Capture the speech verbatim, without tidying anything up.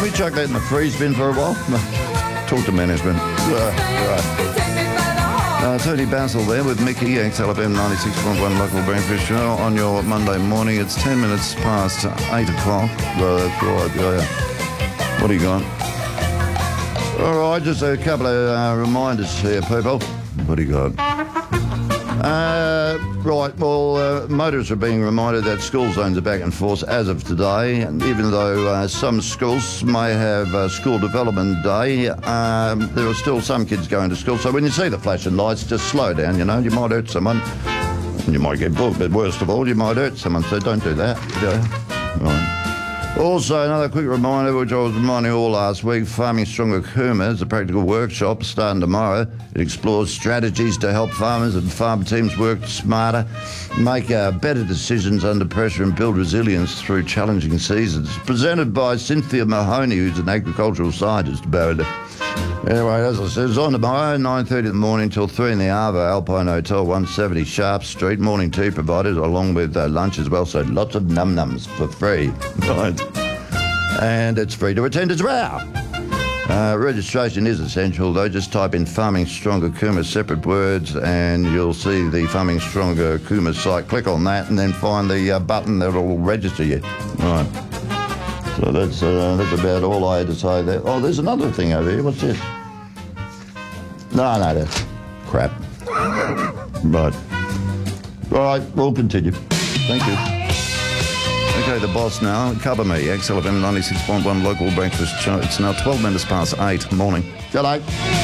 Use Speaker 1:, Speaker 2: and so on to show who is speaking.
Speaker 1: we chuck that in the freeze bin for a while? Talk to management. Uh, right. Uh, Tony Basil there with Mickey, X L F M ninety-six point one local breakfast show on your Monday morning. It's ten minutes past eight o'clock. Well, that's right, yeah. What do you got? All right, just a couple of uh, reminders here, people. What do you got? Uh, right, well, uh, motorists are being reminded that school zones are back in force as of today, and even though uh, some schools may have uh, school development day, um, there are still some kids going to school. So when you see the flashing lights, just slow down, you know, you might hurt someone. You might get booked, but worst of all, you might hurt someone, so don't do that. Yeah. Right. Also, another quick reminder, which I was reminding all last week, Farming Stronger Cooma is a practical workshop starting tomorrow. It explores strategies to help farmers and farm teams work smarter, make uh, better decisions under pressure and build resilience through challenging seasons. Presented by Cynthia Mahoney, who's an agricultural scientist about it. Anyway, as I said, it's on tomorrow, nine thirty in the morning till three in the Arvo, Alpine Hotel, one seventy Sharp Street. Morning tea provided along with uh, lunch as well, so lots of num-nums for free. Right. And it's free to attend as well. Uh, registration is essential, though. Just type in Farming Stronger Cooma, separate words, and you'll see the Farming Stronger Cooma site. Click on that and then find the uh, button that will register you. Right. So that's uh, that's about all I had to say there. Oh, there's another thing over here. What's this? No, no, that's crap. Right. All right, we'll continue. Thank you. Okay, the boss now. Cover me. X L F M ninety-six point one local breakfast show. It's now twelve minutes past eight morning. G'day.